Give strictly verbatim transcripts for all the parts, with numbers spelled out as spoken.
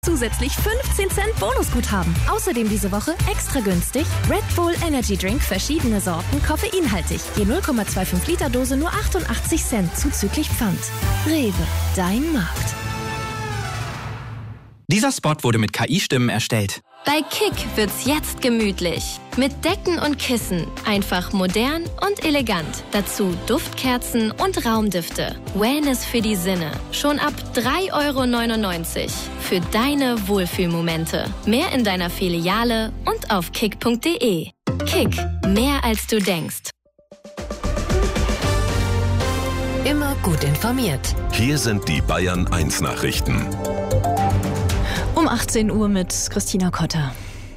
Zusätzlich fünfzehn Cent Bonusguthaben. Außerdem diese Woche extra günstig Red Bull Energy Drink, verschiedene Sorten, koffeinhaltig. Je null Komma fünfundzwanzig Liter Dose nur achtundachtzig Cent zuzüglich Pfand. Rewe, dein Markt. Dieser Spot wurde mit K I-Stimmen erstellt. Bei Kick wird's jetzt gemütlich. Mit Decken und Kissen. Einfach modern und elegant. Dazu Duftkerzen und Raumdüfte. Wellness für die Sinne. Schon ab drei Euro neunundneunzig. Für deine Wohlfühlmomente. Mehr in deiner Filiale und auf kick punkt de. Kick. Mehr als du denkst. Immer gut informiert. Hier sind die Bayern eins Nachrichten. Um achtzehn Uhr mit Christina Kotter.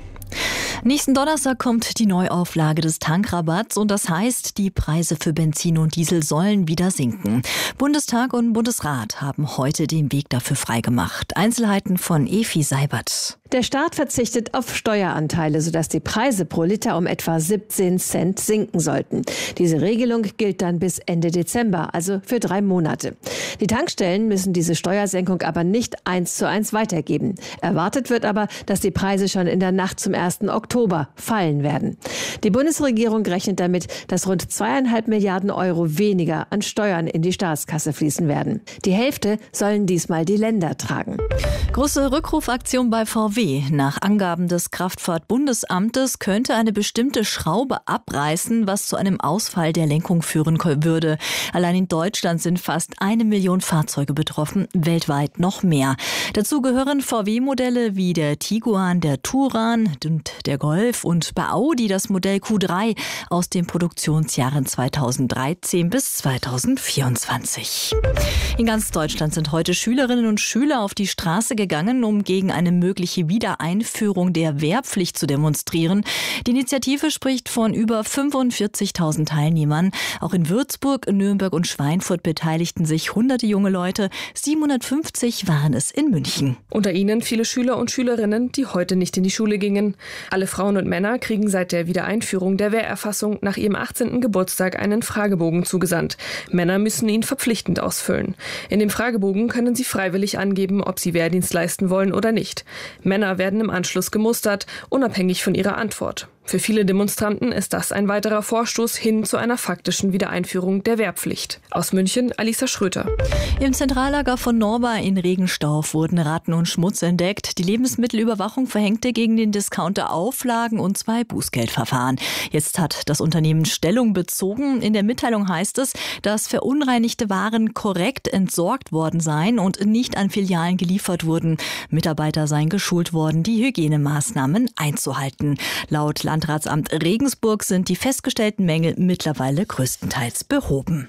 Nächsten Donnerstag kommt die Neuauflage des Tankrabatts und das heißt, die Preise für Benzin und Diesel sollen wieder sinken. Bundestag und Bundesrat haben heute den Weg dafür freigemacht. Einzelheiten von Efi Seibert. Der Staat verzichtet auf Steueranteile, sodass die Preise pro Liter um etwa siebzehn Cent sinken sollten. Diese Regelung gilt dann bis Ende Dezember, also für drei Monate. Die Tankstellen müssen diese Steuersenkung aber nicht eins zu eins weitergeben. Erwartet wird aber, dass die Preise schon in der Nacht zum ersten Oktober fallen werden. Die Bundesregierung rechnet damit, dass rund zweieinhalb Milliarden Euro weniger an Steuern in die Staatskasse fließen werden. Die Hälfte sollen diesmal die Länder tragen. Große Rückrufaktion bei V W. Nach Angaben des Kraftfahrtbundesamtes könnte eine bestimmte Schraube abreißen, was zu einem Ausfall der Lenkung führen würde. Allein in Deutschland sind fast eine Million Fahrzeuge betroffen, weltweit noch mehr. Dazu gehören V W-Modelle wie der Tiguan, der Touran und der Golf und bei Audi das Modell Q drei aus den Produktionsjahren zweitausenddreizehn bis zweitausendvierundzwanzig. In ganz Deutschland sind heute Schülerinnen und Schüler auf die Straße gegangen, um gegen eine mögliche Wiedereinführung der Wehrpflicht zu demonstrieren. Die Initiative spricht von über fünfundvierzigtausend Teilnehmern. Auch in Würzburg, Nürnberg und Schweinfurt beteiligten sich hunderte junge Leute. siebenhundertfünfzig waren es in München. Unter ihnen viele Schüler und Schülerinnen, die heute nicht in die Schule gingen. Alle Frauen und Männer kriegen seit der Wiedereinführung der Wehrerfassung nach ihrem achtzehnten Geburtstag einen Fragebogen zugesandt. Männer müssen ihn verpflichtend ausfüllen. In dem Fragebogen können sie freiwillig angeben, ob sie Wehrdienst leisten wollen oder nicht. Männer werden im Anschluss gemustert, unabhängig von ihrer Antwort. Für viele Demonstranten ist das ein weiterer Vorstoß hin zu einer faktischen Wiedereinführung der Wehrpflicht. Aus München, Alisa Schröter. Im Zentrallager von Norba in Regenstauf wurden Ratten und Schmutz entdeckt. Die Lebensmittelüberwachung verhängte gegen den Discounter Auflagen und zwei Bußgeldverfahren. Jetzt hat das Unternehmen Stellung bezogen. In der Mitteilung heißt es, dass verunreinigte Waren korrekt entsorgt worden seien und nicht an Filialen geliefert wurden. Mitarbeiter seien geschult worden, die Hygienemaßnahmen einzuhalten. Laut Landratsamt Regensburg sind die festgestellten Mängel mittlerweile größtenteils behoben.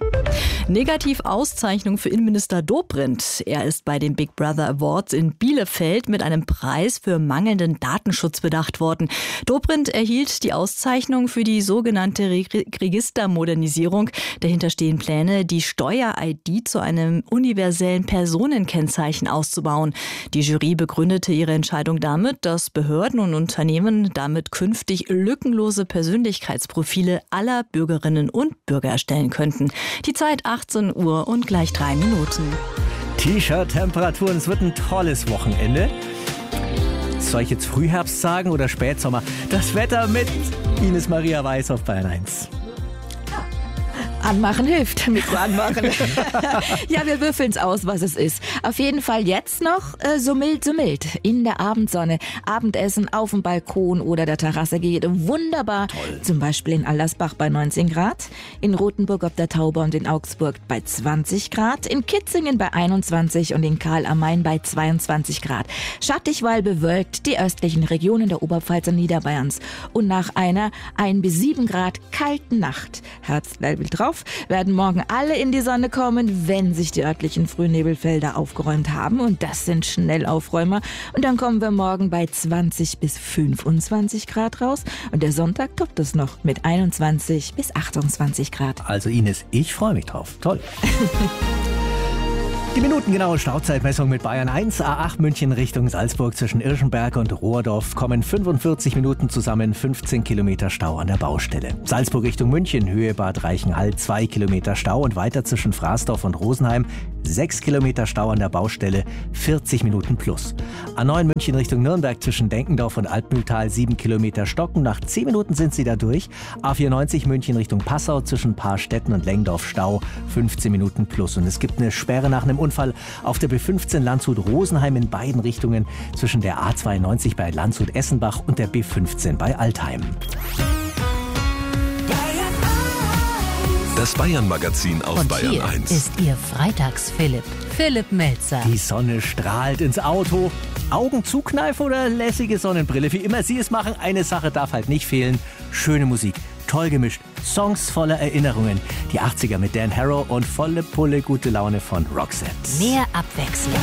Negativauszeichnung für Innenminister Dobrindt. Er ist bei den Big Brother Awards in Bielefeld mit einem Preis für mangelnden Datenschutz bedacht worden. Dobrindt erhielt die Auszeichnung für die sogenannte Re- Registermodernisierung. Dahinter stehen Pläne, die Steuer-I D zu einem universellen Personenkennzeichen auszubauen. Die Jury begründete ihre Entscheidung damit, dass Behörden und Unternehmen damit künftig lückenlose Persönlichkeitsprofile aller Bürgerinnen und Bürger erstellen könnten. Die Zeit achtzehn Uhr und gleich drei Minuten. T-Shirt-Temperaturen, es wird ein tolles Wochenende. Soll ich jetzt Frühherbst sagen oder Spätsommer? Das Wetter mit Ines Maria Weiß auf Bayern eins. Anmachen hilft. Mikro anmachen. Ja, wir würfeln es aus, was es ist. Auf jeden Fall jetzt noch äh, so mild, so mild. In der Abendsonne. Abendessen auf dem Balkon oder der Terrasse geht wunderbar. Toll. Zum Beispiel in Allersbach bei neunzehn Grad. In Rothenburg ob der Tauber und in Augsburg bei zwanzig Grad. In Kitzingen bei einundzwanzig und in Karl am Main bei zweiundzwanzig Grad. Schattig, weil bewölkt die östlichen Regionen der Oberpfalz und Niederbayerns. Und nach einer ein bis sieben Grad kalten Nacht, Herzlevel drauf, werden morgen alle in die Sonne kommen, wenn sich die örtlichen Frühnebelfelder aufgeräumt haben. Und das sind Schnellaufräumer. Und dann kommen wir morgen bei zwanzig bis fünfundzwanzig Grad raus. Und der Sonntag toppt es noch mit einundzwanzig bis achtundzwanzig Grad. Also Ines, ich freue mich drauf. Toll. Die minutengenaue Stauzeitmessung mit Bayern eins, A acht München Richtung Salzburg zwischen Irschenberg und Rohrdorf kommen fünfundvierzig Minuten zusammen, fünfzehn Kilometer Stau an der Baustelle. Salzburg Richtung München, Höhe Bad Reichenhall, zwei Kilometer Stau und weiter zwischen Fraßdorf und Rosenheim sechs Kilometer Stau an der Baustelle, vierzig Minuten plus. A neun München Richtung Nürnberg zwischen Denkendorf und Altmühltal, sieben Kilometer Stocken. Nach zehn Minuten sind Sie da durch. A vierundneunzig München Richtung Passau zwischen Paarstetten und Lengdorf Stau, fünfzehn Minuten plus. Und es gibt eine Sperre nach einem Unfall auf der B fünfzehn Landshut-Rosenheim in beiden Richtungen zwischen der A zweiundneunzig bei Landshut-Essenbach und der B fünfzehn bei Altheim. Das Bayern-Magazin auf Und Bayern hier eins. ist Ihr Freitags-Philipp, Philipp Melzer. Die Sonne strahlt ins Auto. Augen zukneifen oder lässige Sonnenbrille? Wie immer Sie es machen, eine Sache darf halt nicht fehlen. Schöne Musik, toll gemischt, Songs voller Erinnerungen. Die achtziger mit Dan Harrow und volle Pulle gute Laune von Roxette. Mehr Abwechslung.